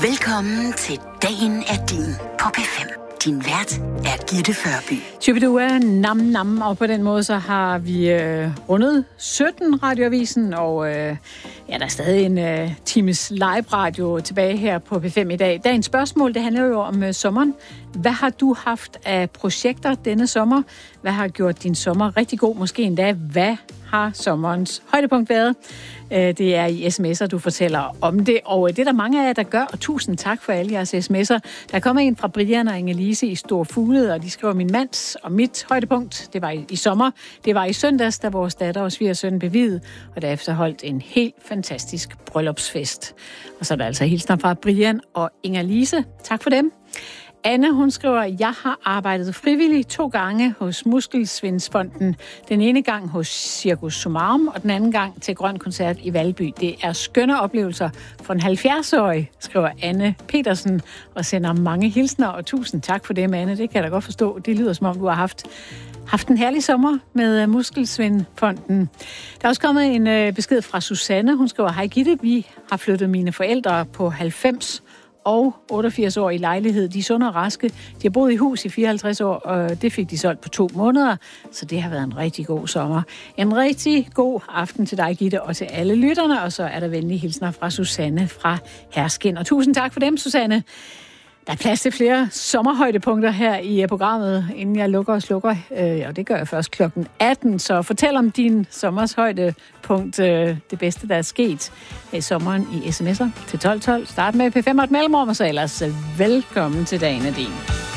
Velkommen til Dagen er din på P5. Din vært er Gitte Førby. Chubidua, nam nam, og på den måde så har vi rundet 17 radioavisen, og der er stadig en times live-radio tilbage her på P5 i dag. Dagens spørgsmål, det handler jo om sommeren. Hvad har du haft af projekter denne sommer? Hvad har gjort din sommer rigtig god? Måske endda, hvad har sommerens højdepunkt været? Det er i sms'er, du fortæller om det, og det er der mange af jer, der gør, og tusind tak for alle jeres sms'er. Der kommer en fra Brian og Inge-Lise i Store Fuglede, og de skriver, min mands og mit højdepunkt, det var i sommer. Det var i søndags, da vores datter og svigersøn blev viet, og derefter holdt en helt fantastisk bryllupsfest. Og så er der altså hilsner fra Brian og Inge-Lise. Tak for dem. Anne, hun skriver, jeg har arbejdet frivilligt 2 gange hos Muskelsvindsfonden. Den ene gang hos Circus Sumarum, og den anden gang til Grøn Koncert i Valby. Det er skønne oplevelser for en 70-årig, skriver Anne Petersen, og sender mange hilsner, og tusind tak for det, Anne. Det kan jeg da godt forstå. Det lyder, som om du har haft en herlig sommer med Muskelsvindfonden. Der er også kommet en besked fra Susanne. Hun skriver, hej Gitte, vi har flyttet mine forældre på 90 og 88 år i lejlighed. De er sunde og raske. De har boet i hus i 54 år, og det fik de solgt på 2 måneder, så det har været en rigtig god sommer. En rigtig god aften til dig, Gitte, og til alle lytterne, og så er der venlige hilsner fra Susanne fra Herskin. Og tusind tak for dem, Susanne. Der er plads til flere sommerhøjdepunkter her i programmet, inden jeg lukker og slukker. Og det gør jeg først klokken 18. Så fortæl om din sommers højdepunkt, det bedste, der er sket i sommeren i sms'er til 1212. Start med P5 og et mellemrum, og så ellers velkommen til Dagen er din.